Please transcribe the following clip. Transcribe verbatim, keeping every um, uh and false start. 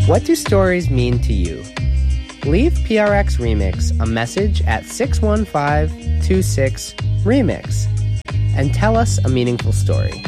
What do stories mean to you? Leave P R X Remix a message at six one five two six remix and tell us a meaningful story.